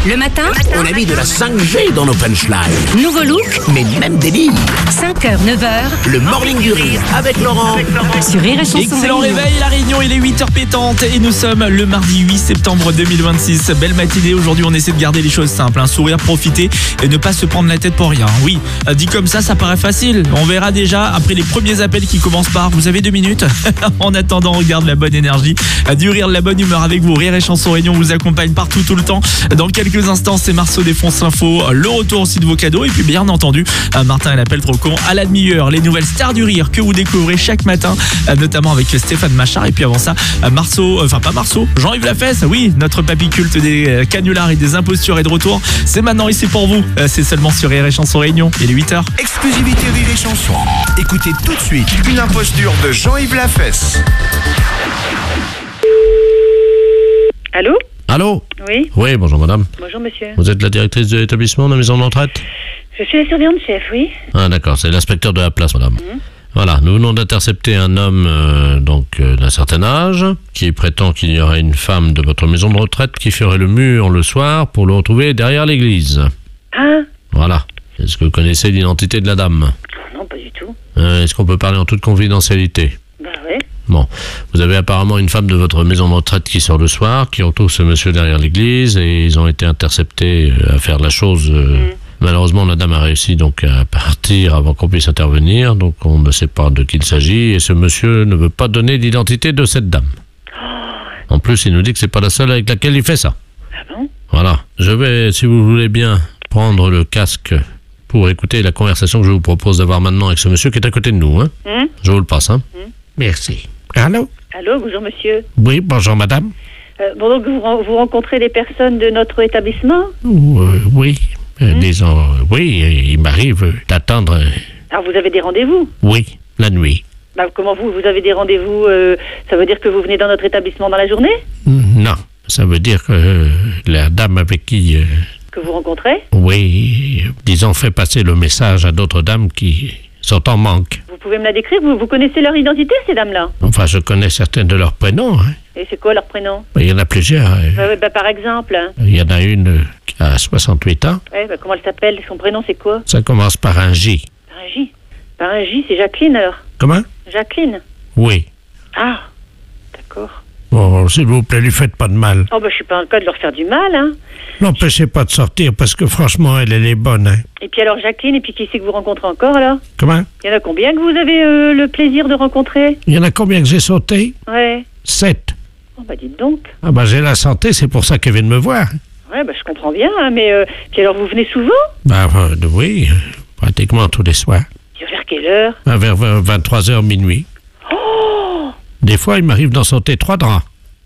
Le matin, On a mis de la 5G dans nos punchlines. nouveau look, Mais même délire. 5h, 9h, Le morning du rire avec Laurent. sur Rire et Chanson. Excellent Réunion. réveil, La Réunion, il est 8h pétante et nous sommes le mardi 8 septembre 2026. Belle matinée, aujourd'hui on essaie de garder les choses simples, sourire, profiter et ne pas se prendre la tête pour rien. Oui, dit comme ça paraît facile. On verra déjà après les premiers appels qui commencent par « Vous avez 2 minutes ?» En attendant, on garde la bonne énergie, du rire, de la bonne humeur avec vous. Rire et Chanson Réunion vous accompagne partout, tout le temps. Dans quelques instants, c'est Marceau défonce l'info, le retour aussi de vos cadeaux et puis bien entendu, Martin et l'appel trop con à la demi-heure. Les nouvelles stars du rire que vous découvrez chaque matin, notamment avec Stéphane Machard. Et puis avant ça, Jean-Yves Lafesse, oui, notre papy culte des canulars et des impostures est de retour. C'est maintenant ici pour vous. C'est seulement sur Rire et Chanson Réunion. Il est 8h. Exclusivité Rire et Chanson. Écoutez tout de suite une imposture de Jean-Yves Lafesse. Allô? Allô? Oui, Oui, bonjour madame. bonjour monsieur. Vous êtes la directrice de l'établissement de la maison de retraite? Je suis la surveillante chef, oui. Ah d'accord, c'est l'inspecteur de la place madame. Voilà, nous venons d'intercepter un homme d'un certain âge qui prétend qu'il y aurait une femme de votre maison de retraite qui ferait le mur le soir pour le retrouver derrière l'église. Ah, Voilà. Est-ce que vous connaissez l'identité de la dame? non, pas du tout. Est-ce qu'on peut parler en toute confidentialité? Bah ouais. Bon, vous avez apparemment une femme de votre maison de retraite qui sort le soir, qui retrouve ce monsieur derrière l'église et ils ont été interceptés à faire la chose. Malheureusement, la dame a réussi donc à partir avant qu'on puisse intervenir, donc on ne sait pas de qui il s'agit et ce monsieur ne veut pas donner l'identité de cette dame. En plus, il nous dit que c'est pas la seule avec laquelle il fait ça. Ah bon? Voilà. Je vais, si vous voulez bien, prendre le casque pour écouter la conversation que je vous propose d'avoir maintenant avec ce monsieur qui est à côté de nous. Hein. Je vous le passe. Hein. Merci. Allô? Allô, bonjour monsieur. Oui, bonjour madame. Bon, donc vous rencontrez des personnes de notre établissement? Oui, disons, oui, il m'arrive d'attendre, Alors vous avez des rendez-vous? oui, la nuit. Bah comment vous avez des rendez-vous? Ça veut dire que vous venez dans notre établissement dans la journée? Non, ça veut dire que la dame avec qui, Que vous rencontrez? oui, disons, fait passer le message à d'autres dames qui sont en manque. Vous pouvez me la décrire? Vous connaissez leur identité, ces dames-là? Enfin, je connais certaines de leurs prénoms. Hein. Et c'est quoi leur prénom? Il y en a plusieurs. Par exemple. Hein. Il y en a une qui a 68 ans. Ouais, bah, comment elle s'appelle? Son prénom c'est quoi? Ça commence par un J. Par un J. Par un J, c'est Jacqueline alors? Comment? Jacqueline? Oui. Ah, d'accord. Bon, s'il vous plaît, lui faites pas de mal. Oh bah je suis pas en cas de leur faire du mal, hein. N'empêchez pas de sortir parce que franchement, elle est bonne. Hein. Et puis alors Jacqueline, et puis qui c'est que vous rencontrez encore alors? Comment? Il y en a combien que vous avez le plaisir de rencontrer? Il y en a combien que j'ai sauté? Ouais. 7. Oh bah dites donc. Ah bah j'ai la santé, c'est pour ça qu'elle vient de me voir. Ouais bah je comprends bien, hein, mais puis alors vous venez souvent? Bah oui, pratiquement tous les soirs. Et vers quelle heure? Vers 23h minuit. Oh. Des fois, il m'arrive d'en sauter 3 draps.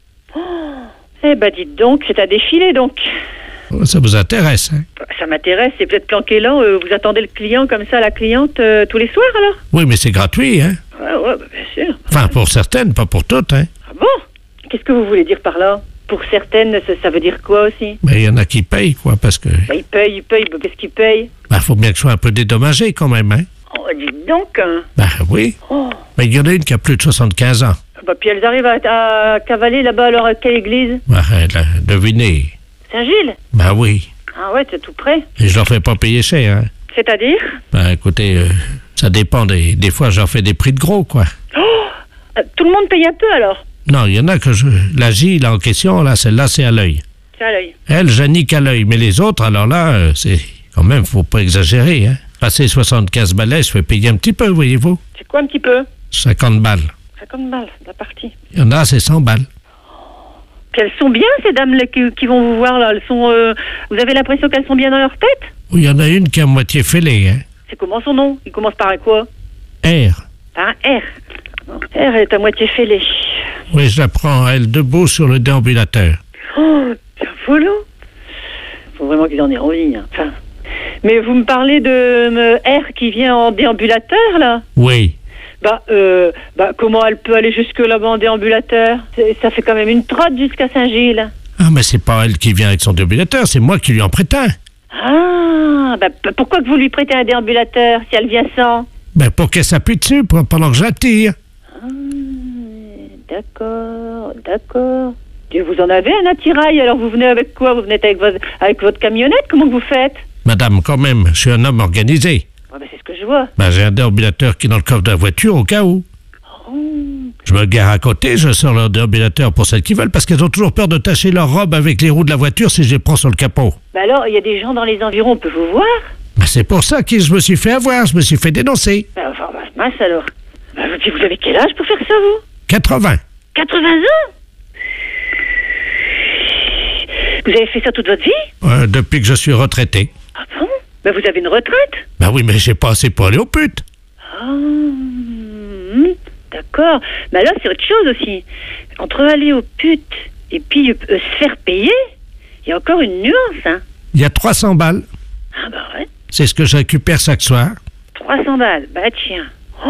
Eh bah dites donc, c'est à défiler donc. Ça vous intéresse, hein? Ça m'intéresse, c'est peut-être planqué là, vous attendez le client comme ça, la cliente, tous les soirs alors? Oui, mais c'est gratuit, hein? Ouais, bah, bien sûr. Enfin, pour certaines, pas pour toutes, hein? Ah bon? Qu'est-ce que vous voulez dire par là? Pour certaines, ça veut dire quoi aussi? Mais il y en a qui payent, quoi, parce que... Bah ils payent, bah, qu'est-ce qu'ils payent? Bah, faut bien que je sois un peu dédommagé, quand même, hein? Oh, dites donc, hein. Bah oui. Oh. Mais il y en a une qui a plus de 75 ans. Bah, puis elles arrivent à cavaler là-bas, alors à quelle église? Bah, devinez. Saint-Gilles? Bah oui. Ah ouais, c'est tout près. Et je leur fais pas payer cher, hein? C'est-à-dire? Bah écoutez, ça dépend des fois, j'en fais des prix de gros, quoi. Tout le monde paye un peu alors? Non, il y en a que la J, là, en question, là, celle-là, c'est à l'œil. C'est à l'œil. Elle, j'anique à l'œil. Mais les autres, alors là, c'est... Quand même, faut pas exagérer, hein. Passer 75 balais, je fais payer un petit peu, voyez-vous. C'est quoi un petit peu? 50 balles. 50 balles, la partie. Il y en a, c'est 100 balles. Puis elles sont bien, ces dames-là qui vont vous voir, là. Elles sont... Vous avez l'impression qu'elles sont bien dans leur tête? Il y en a une qui est à moitié fêlée, hein. C'est comment son nom? Il commence par un quoi? R. Par un R. R est à moitié fêlée. Oui, je la prends, elle, debout sur le déambulateur. Oh, bien volant. Faut vraiment qu'ils en aient envie, hein. Enfin... Mais vous me parlez de R qui vient en déambulateur, là? Oui. Bah, comment elle peut aller jusque là-bas en déambulateur? Ça fait quand même une trotte jusqu'à Saint-Gilles. Ah, mais c'est pas elle qui vient avec son déambulateur, c'est moi qui lui en prête un. Ah, bah pourquoi que vous lui prêtez un déambulateur si elle vient sans? Ben, pour qu'elle s'appuie dessus pendant que j'attire. Ah, d'accord. Et vous en avez un attirail, alors vous venez avec quoi? Vous venez avec votre camionnette? Comment que vous faites? Madame, quand même, je suis un homme organisé. Ouais, c'est ce que je vois. J'ai un déambulateur qui est dans le coffre de la voiture au cas où. Je me gare à côté, je sors leur déambulateur pour celles qui veulent parce qu'elles ont toujours peur de tacher leur robe avec les roues de la voiture si je les prends sur le capot. Alors, il y a des gens dans les environs, on peut vous voir? C'est pour ça que je me suis fait avoir, je me suis fait dénoncer. Mince alors. Puis vous avez quel âge pour faire ça, vous? 80. 80 ans? Vous avez fait ça toute votre vie? Depuis que je suis retraité. Ah bon? Vous avez une retraite? Oui, mais j'ai pas assez pour aller aux putes. D'accord. Mais alors, c'est autre chose aussi. Entre aller aux putes et puis se faire payer, il y a encore une nuance, hein. Il y a 300 balles. Ah ouais. C'est ce que je récupère chaque soir. 300 balles, tiens.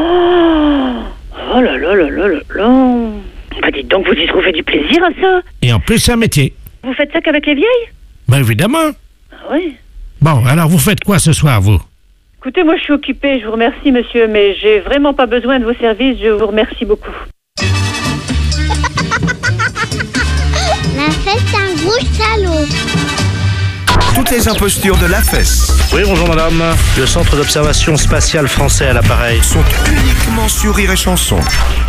Oh là là là là là là. Dites donc, vous y trouvez du plaisir à ça? Et en plus, c'est un métier. Vous faites ça qu'avec les vieilles? Évidemment. Ah oui. Bon, alors vous faites quoi ce soir, vous? Écoutez, moi je suis occupée, je vous remercie monsieur, mais j'ai vraiment pas besoin de vos services, je vous remercie beaucoup. La fesse, c'est un gros salaud. Toutes les impostures de la fesse Oui, bonjour madame. Le centre d'observation spatiale français à l'appareil. sont uniquement sur Rire et Chanson.